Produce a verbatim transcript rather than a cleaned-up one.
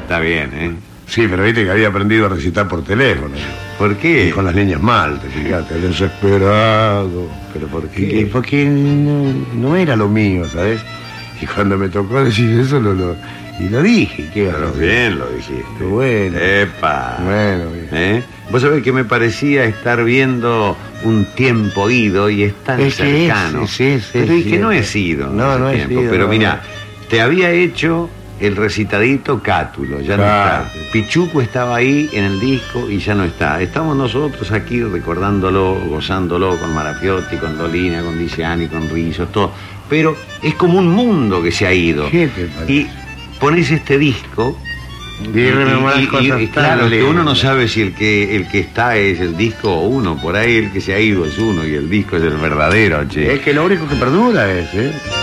Está bien, ¿eh? Sí, pero viste que había aprendido a recitar por teléfono. ¿Por qué? Y con las niñas mal, te fijaste, desesperado. ¿Pero por Y qué? que- porque no, no era lo mío, ¿sabes? Y cuando me tocó decir eso, lo, lo, y lo dije. ¿Qué Pero haces? bien lo dijiste. Bueno. Epa. Bueno, bien. ¿Eh? Vos sabés que me parecía estar viendo un tiempo ido y es tan Es que cercano. es, sí, sí, pero y sí, que no es- he sido no, ese no he tiempo. sido, Pero no, mira, no. te había hecho el recitadito Cátulo, ya Claro. no está. Pichuco estaba ahí en el disco y ya no está. Estamos nosotros aquí recordándolo, gozándolo con Marafiotti, con Dolina, con Diciani, con Rizzo, todo. Pero es como un mundo que se ha ido. ¿Qué te parece? Y pones este disco Y rememorar y- cosas y- tan claro, que uno no lindas. sabe si el que el que está es el disco o uno. Por ahí el que se ha ido es uno y el disco es el verdadero, che. Es que lo único que perdura es, ¿eh?